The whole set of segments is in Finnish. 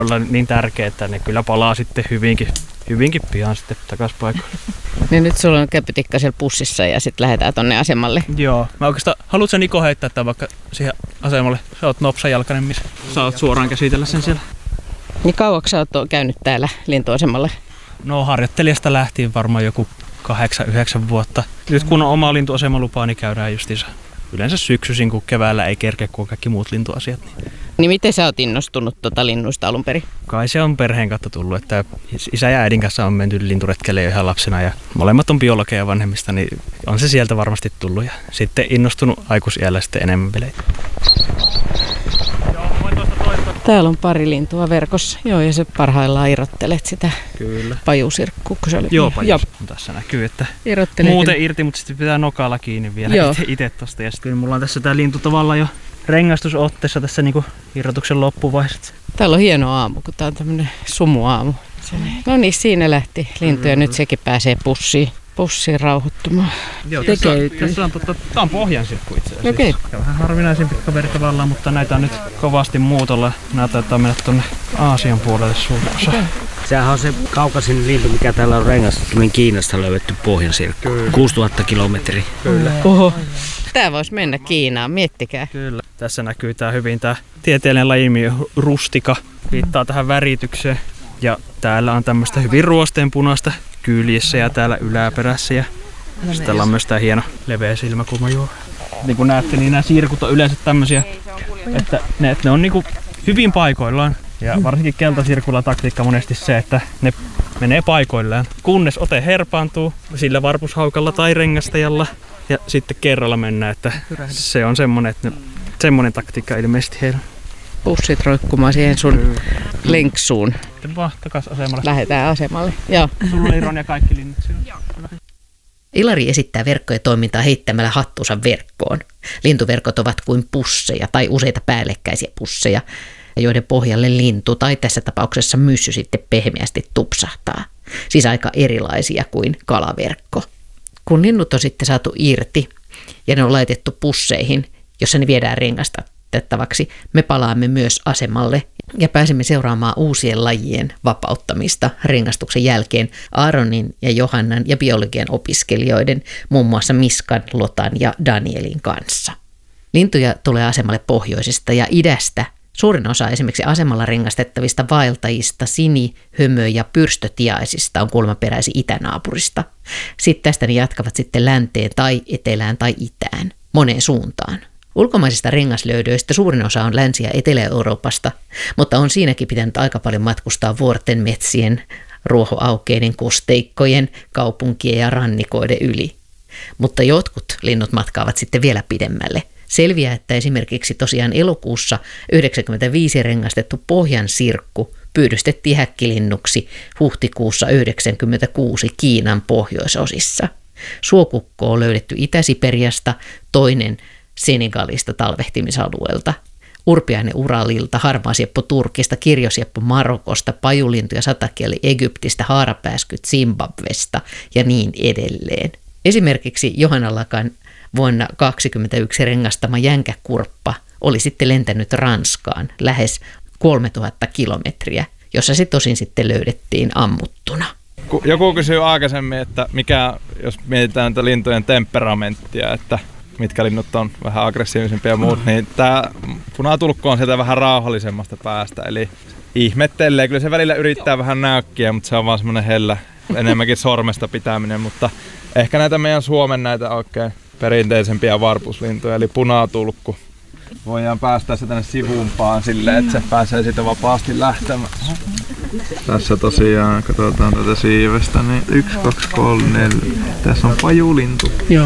olla niin tärkeää, että ne kyllä palaa sitten hyvinkin pian sitten takaisin paikalle. Niin nyt sulla on käpytikka siellä pussissa ja sitten lähdetään tonne asemalle. Joo. Mä oikeastaan, haluatko Niko heittää tämän vaikka siihen asemalle? Sä oot nopsajalkainen, missä saat suoraan käsitellä sen siellä. Niin kauaksi sä oot käynyt täällä lintuasemalle? No harjoittelijasta lähtien varmaan joku 8-9 vuotta. Nyt kun on oma lintuasemalupaa, niin käydään justiinsa yleensä syksyisin, kun keväällä ei kerkeä, kun on kaikki muut lintuasiat. Niin miten sä oot innostunut linnuista alun perin? Kai se on perheen kautta tullut, että isä ja äidin kanssa on menty linturetkelle jo ihan lapsena ja molemmat on biologeja vanhemmista, niin on se sieltä varmasti tullut ja sitten innostunut aikuisiällä sitten enemmän vielä. Täällä on pari lintua verkossa. Joo, ja sä parhaillaan irrottelet sitä pajusirkkua, kun se oli. Joo, pajus. Tässä näkyy, että muuten irti, mutta sitten pitää nokalla kiinni vielä itse tosta. Ja sitten mulla on tässä tää lintu tavallaan jo rengastusotteessa tässä niinku irrotuksen loppuvaiheessa. Täällä on hieno aamu, kun tää on tämmönen sumuaamu. No niin, siinä lähti lintu ja nyt sekin pääsee pussiin rauhoittumaan. Joo, tää on pohjansirkku itse asiassa. Okay. Vähän harvinaisempi kaveri tavallaan, mutta näitä on nyt kovasti muutolla. Nää taitaa mennä tuonne Aasian puolelle suunnassa. Okay. Sehän on se kaukaisin lintu, mikä täällä on rengastettu, Kiinasta löydetty pohjansirkku. 6000 kilometriä. Kyllä. Oho. Tää vois mennä Kiinaan, miettikää. Kyllä. Tässä näkyy hyvin tää tieteellinen lajimi rustika. Viittaa tähän väritykseen. Ja täällä on tämmöistä hyvin ruosteenpunaista kyljessä ja täällä yläperässä. Ja sitten täällä on myös tää hieno leveä silmäkulmajuo. Niin kuin näette, niin nämä sirkut on yleensä tämmöisiä, että ne on niinku hyvin paikoillaan. Ja varsinkin keltasirkulla taktiikka monesti se, että ne menee paikoillaan. Kunnes ote herpaantuu sillä varpushaukalla tai rengastajalla. Ja sitten kerralla mennään, että se on semmonen taktiikka ilmeisesti heillä. Pussit roikkumaan siihen sun lenksuun. Sitten vaan takas asemalle. Lähdetään asemalle. Joo. Sulla oli Ron ja kaikki linnut siinä. Ilari esittää verkkojen toimintaa heittämällä hattuunsa verkkoon. Lintuverkot ovat kuin pusseja tai useita päällekkäisiä pusseja, joiden pohjalle lintu tai tässä tapauksessa myssy sitten pehmeästi tupsahtaa. Siis aika erilaisia kuin kalaverkko. Kun linnut on sitten saatu irti ja ne on laitettu pusseihin, jossa ne viedään rengastettavaksi, me palaamme myös asemalle ja pääsemme seuraamaan uusien lajien vapauttamista rengastuksen jälkeen Aaronin ja Johannan ja biologian opiskelijoiden, muun muassa Miskan, Lotan ja Danielin kanssa. Lintuja tulee asemalle pohjoisesta ja idästä. Suurin osa esimerkiksi asemalla rengastettavista vaeltajista, sini-, hömö- ja pyrstötiaisista on kuulemma peräisin itänaapurista. Sitten tästä ne jatkavat sitten länteen tai etelään tai itään, moneen suuntaan. Ulkomaisista rengaslöydöistä suurin osa on Länsi- ja Etelä-Euroopasta, mutta on siinäkin pitänyt aika paljon matkustaa vuorten, metsien, ruohoaukeiden, kosteikkojen, kaupunkien ja rannikoiden yli. Mutta jotkut linnut matkaavat sitten vielä pidemmälle. Selviää, että esimerkiksi tosiaan elokuussa 1995 rengastettu pohjansirkku pyydystettiin häkkilinnuksi huhtikuussa 1996 Kiinan pohjoisosissa. Suokukko on löydetty Itä-Siperiasta, toinen Senegalista talvehtimisalueelta. Urpiainen Uralilta, harmaasieppo Turkista, kirjosieppo Marokosta, pajulintu ja satakieli Egyptistä, haarapääskyt Zimbabwesta ja niin edelleen. Esimerkiksi Johannallakan vuonna 2021 rengastama jänkäkurppa oli sitten lentänyt Ranskaan lähes 3000 kilometriä, jossa se tosin sitten löydettiin ammuttuna. Joku kysyi aikaisemmin, että mikä, jos mietitään tätä lintujen temperamenttia, että mitkä linnut on vähän aggressiivisempia ja muut, niin tämä punatulkku on sieltä vähän rauhallisemmasta päästä, eli ihmettelee. Kyllä se välillä yrittää vähän näykkiä, mutta se on vaan semmoinen hellä, enemmänkin sormesta pitäminen, mutta ehkä näitä meidän Suomen näitä oikein perinteisempiä varpuslintuja, eli punatulkku. Voidaan päästä se tänne sivumpaan silleen, että se pääsee siitä vapaasti lähtemään. Tässä tosiaan, katsotaan tätä siivestä, niin 1, 2, 3, 4. Tässä on pajulintu. Joo.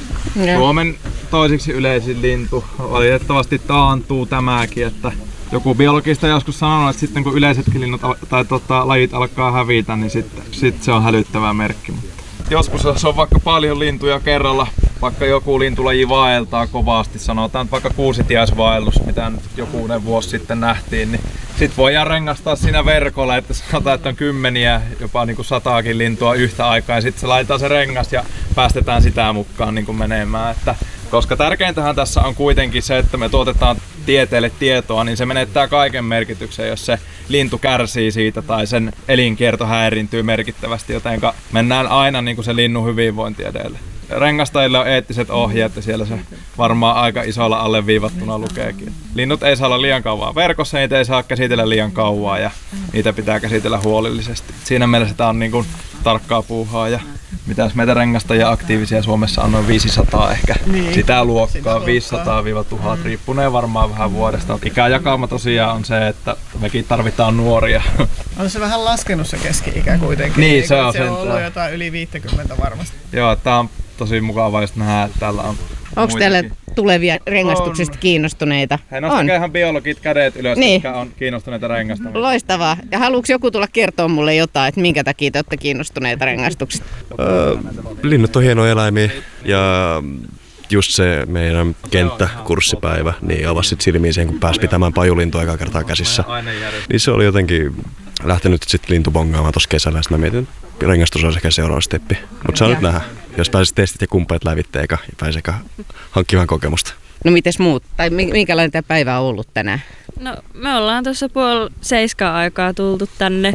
Suomen toiseksi yleisin lintu. Valitettavasti taantuu tämäkin, että joku biologista joskus sanonut, että sitten kun yleisetkin linnut tai lajit alkaa hävitä, niin sitten se on hälyttävä merkki. Joskus jos on vaikka paljon lintuja kerralla, vaikka joku lintulaji vaeltaa kovasti, sanotaan vaikka kuusitiaisvaellus, mitä nyt jokunen vuosi sitten nähtiin, niin sit voidaan rengastaa siinä verkolla, että sanotaan, että on kymmeniä, jopa niin kuin 100kin lintua yhtä aikaa, ja sitten se laitetaan se rengas ja päästetään sitä mukaan niin kuin menemään. Koska tärkeintähän tässä on kuitenkin se, että me tuotetaan tieteelle tietoa, niin se menettää kaiken merkityksen, jos se lintu kärsii siitä tai sen elinkierto häiriintyy merkittävästi, jotenka mennään aina niin kuin se linnun hyvinvointi edelle. Rengastajille on eettiset ohjeet ja siellä se varmaan aika isolla alleviivattuna lukeekin. Linnut ei saa olla liian kauan verkossa, niitä ei saa käsitellä liian kauan ja niitä pitää käsitellä huolellisesti. Siinä mielessä tämä on niin kuin tarkkaa puuhaa ja mitäs meitä rengastajia aktiivisia Suomessa on noin 500 ehkä. Niin. Sitä luokkaa 500-1000 riippuneen varmaan vähän vuodesta. Ikäjakauma tosiaan on se, että mekin tarvitaan nuoria. On se vähän laskenut se keski-ikä kuitenkin. Niin, se on ollut jotain yli 50 varmasti. Joo, tää on tosi mukavaa just nähdä, että täällä on onko täällä tulevia rengastuksista kiinnostuneita? Hei, nostakaa ihan biologit kädet ylös, niin. Jotka on kiinnostuneita rengastamisesta. Loistavaa. Ja haluuks joku tulla kertoa mulle jotain, että minkä takia te olette kiinnostuneita rengastuksista? Linnut on hienoja eläimiä ja just se meidän kenttäkurssipäivä niin avasi sit silmiin siihen, kun pääsi pitämään pajulintua ekaa kertaa käsissä. Niin se oli jotenkin lähtenyt sitten lintubongaamaan tuossa kesällä ja sitten mä mietin, että rengastus on sekä seuraava steppi. Mutta saa nyt nähdä, jos pääsis testit ja kumppanit lävitteen ja pääsekä hankkimaan kokemusta. No mites muut? Tai minkälainen tämä päivä on ollut tänään? No me ollaan tuossa 6:30 aikaa tultu tänne.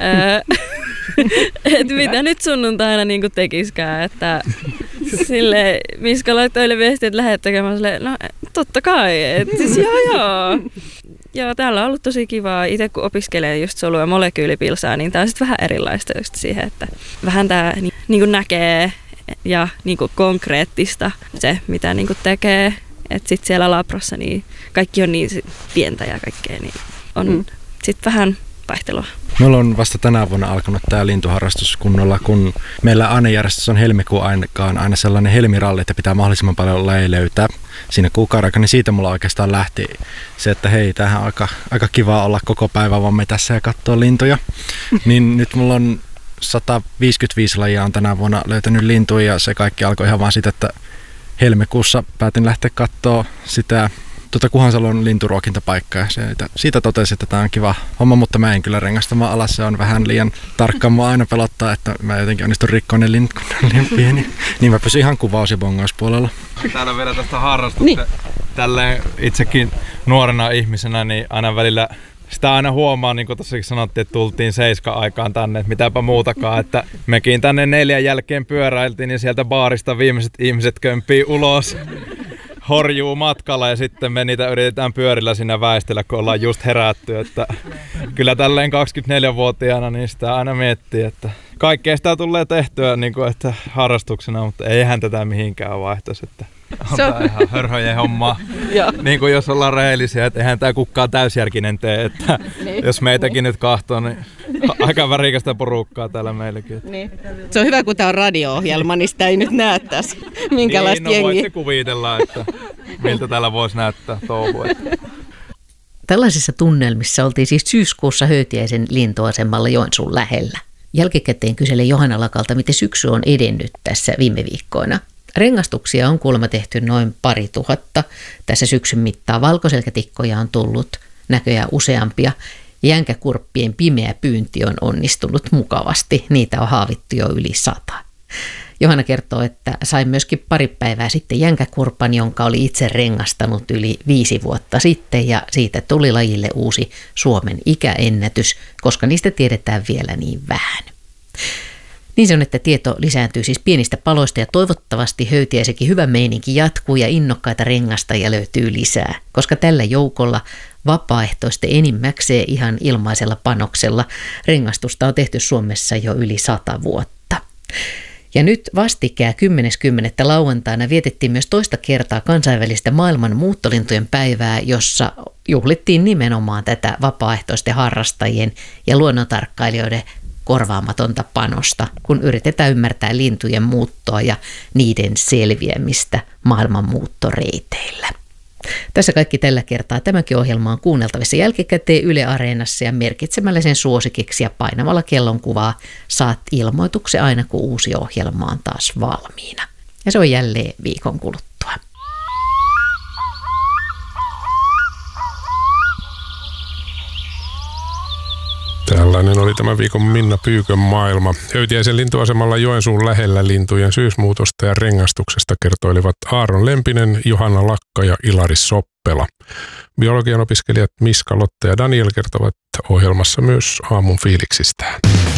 Et mitä nyt sunnuntaina niin tekiskään, että sille Miska laittoi viestiä, että lähdet tekemään silleen, no totta kai, että siis joo. Joo, täällä on ollut tosi kivaa. Itse kun opiskelee just solu- ja molekyylipilsaa, niin tää on sitten vähän erilaista just siihen, että vähän tää niin näkee ja niin konkreettista se, mitä niin tekee. Että sitten siellä labrassa niin kaikki on niin pientä ja kaikkea, niin on sitten vähän vaihtelua. Meillä on vasta tänä vuonna alkanut tämä lintuharrastus kunnolla, kun meillä ainejärjestys on helmikuun aikaan aina sellainen helmiralli, että pitää mahdollisimman paljon lajeja löytää siinä kuukauden aikana, niin siitä mulla oikeastaan lähti se, että hei, tämähän on aika kiva olla koko päivä vaan me tässä ja katsoa lintuja. Niin nyt mulla on 155 lajia on tänä vuonna löytänyt lintuja ja se kaikki alkoi ihan vaan siitä, että helmikuussa päätin lähteä katsoa sitä Kuhansalon linturuokintapaikkaa ja siitä totesin, että tämä on kiva homma, mutta mä en kyllä rengastamaan alas, se on vähän liian tarkkaan. Mua aina pelottaa, että mä jotenkin onnistun rikkoon ne linnut, kun ne on liian pieni. Niin mä pysyn ihan kuvaus- ja bongauspuolella. Täällä vielä tästä harrastuksesta. Niin. Tälleen itsekin nuorena ihmisenä, niin aina välillä sitä aina huomaa, niin kuin tuossakin sanottiin, että tultiin 7 aikaan tänne, että mitäpä muutakaan, että mekin tänne 4 jälkeen pyöräiltiin ja sieltä baarista viimeiset ihmiset kömpii ulos, horjuu matkalla ja sitten me niitä yritetään pyörillä siinä väistellä, kun ollaan just herätty, että kyllä tälleen 24-vuotiaana niin sitä aina miettii, että kaikkea sitä tulee tehtyä niin kuin, että harrastuksena, mutta eihän tätä mihinkään vaihtoisi, että on tää ihan hörhöjen hommaa, niin kuin jos ollaan rehellisiä, että eihän tää kukaan täysjärkinen tee, että jos meitäkin nyt kahtoo, niin aika värikästä porukkaa täällä meilläkin. Niin. Se on hyvä, kun tää on radio-ohjelma, niin sitä ei nyt näe tässä, minkälaista jengiä. Voitte kuvitella, että miltä täällä voisi näyttää touhua. Tällaisissa tunnelmissa oltiin siis syyskuussa Höytiäisen lintuasemalla Joensuun lähellä. Jälkikäteen kyselen Johanna Lakalta, miten syksy on edennyt tässä viime viikkoina. Rengastuksia on kuulemma tehty noin 2000. Tässä syksyn mittaan valkoselkätikkoja on tullut näköjään useampia. Jänkäkurppien pimeä pyynti on onnistunut mukavasti. Niitä on haavittu jo yli 100. Johanna kertoo, että sai myöskin pari päivää sitten jänkäkurpan, jonka oli itse rengastanut yli 5 vuotta sitten. Ja siitä tuli lajille uusi Suomen ikäennätys, koska niistä tiedetään vielä niin vähän. Niin se on, että tieto lisääntyy siis pienistä paloista ja toivottavasti Höytiäisenkin hyvä meininki jatkuu ja innokkaita rengastajia löytyy lisää, koska tällä joukolla vapaaehtoisten enimmäkseen ihan ilmaisella panoksella rengastusta on tehty Suomessa jo yli 100 vuotta. Ja nyt vastikään 10.10. lauantaina vietettiin myös toista kertaa kansainvälistä maailman muuttolintujen päivää, jossa juhlittiin nimenomaan tätä vapaaehtoisten harrastajien ja luonnontarkkailijoiden korvaamatonta panosta, kun yritetään ymmärtää lintujen muuttoa ja niiden selviämistä maailman muuttoreiteillä. Tässä kaikki tällä kertaa. Tämäkin ohjelma on kuunneltavissa jälkikäteen Yle Areenassa ja merkitsemällä sen suosikiksi ja painamalla kellonkuvaa saat ilmoituksen aina, kun uusi ohjelma on taas valmiina. Ja se on jälleen viikon kuluttua. Tällainen oli tämän viikon Minna Pyykön maailma. Höytiäisen lintuasemalla Joensuun lähellä lintujen syysmuutosta ja rengastuksesta kertoilivat Aaron Lempinen, Johanna Lakka ja Ilari Soppela. Biologian opiskelijat Miska, Lotta ja Daniel kertovat ohjelmassa myös aamun fiiliksistään.